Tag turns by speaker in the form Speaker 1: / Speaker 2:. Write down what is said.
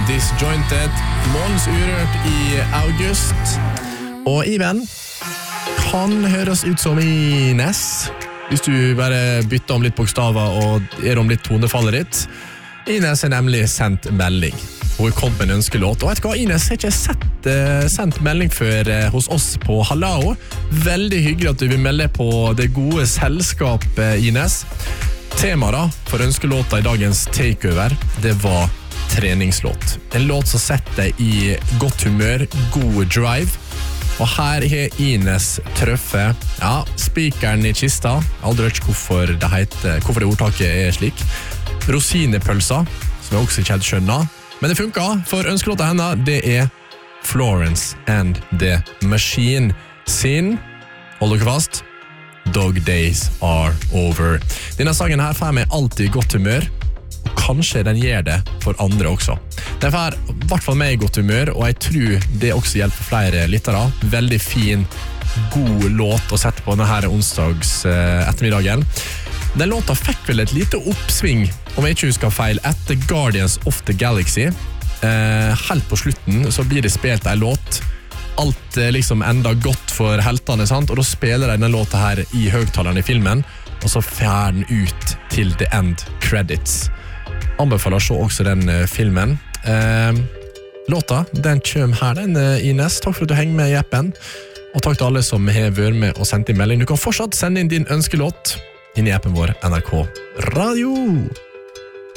Speaker 1: Disjointed, Måns Urørt i august. Og Iven kan høres ut som Ines, hvis du bare bytter om litt bokstaver og gjør om litt tonefallet ditt. Ines nemlig sendt melding. Hun kom med en ønskelåt. Og vet du hva, Ines har ikke sendt melding før hos oss på Halao. Veldig hyggelig at du vil melde på det gode selskapet, Ines. Temaet da, for ønskelåta i dagens takeover, det var treningslåt. En låt som setter deg i godt humør, god drive. Og her har Ines trøffet, ja, spikeren i kista. Aldri hørt hvorfor det ordtaket er slik. Rosinepølsa, som jeg også ikke helt skjønner. Men det funker, for ønskelåta henne, det er Florence and the Machine sin, hold dere fast, Dog Days Are Over. Denne sangen her får meg alltid i godt humør, og kanskje den gjør det for andre også. Den får i hvert fall meg i godt humør, og jeg tror det også hjelper flere lyttere. Veldig fin, god låt å sette på denne onsdags ettermiddagen. Den låta fikk vel et lite oppsving, om jeg ikke husker feil, etter Guardians of the Galaxy. Helt på slutten så blir det spilt en låt. Alt liksom enda godt for heltene, sant? Og da spiller de denne låta her i høgtaleren i filmen, og så fer den ut til the end credits. Anbefaler å se også den filmen. Låta, den kommer her, den Ines. Takk for at du henger med i appen. Og takk til alle som har vært med og sendt inn melding. Du kan fortsatt sende inn din ønskelåt inn i appen vår NRK Radio.